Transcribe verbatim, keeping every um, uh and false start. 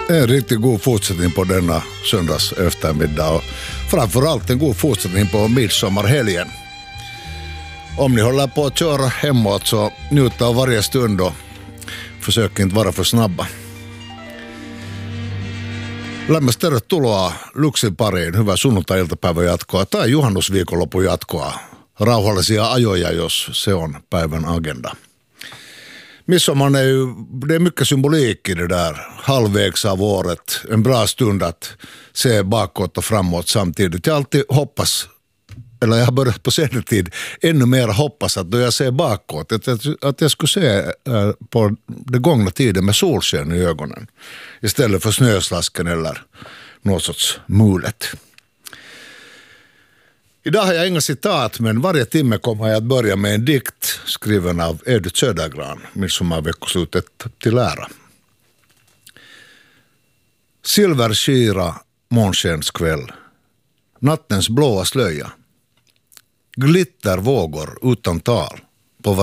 En riktigt god fortsättning på denna söndags eftermiddag och framförallt en god fortsättning på midsommarhelgen. Om ni håller på att köra hemåt så njut av varje stund och försök inte vara för snabba. Lämmäs tervetuloa Luxin pariin. Hyvää sunnuntai-iltapäivän jatkoa tai juhannusviikonlopun jatkoa. Rauhallisia ajoja, jos se on päivän agenda. Midsommar är ju, det är mycket symbolik i det där. Halvvägs av året, en bra stund att se bakåt och framåt samtidigt. Jag alltid hoppas, eller jag har börjat på senare tid, ännu mer hoppas att då jag ser bakåt, att, att, att jag skulle se äh, på det gångna tiden med solsken i ögonen. Istället för snöslasken eller något sorts mulet. Idag har jag inga citat, men varje timme kommer jag att börja med en dikt skriven av Edith Södergran, midsommarveckoslutet till ära. Silverskira månskenskväll, nattens blåa slöja, glittervågor utan tal,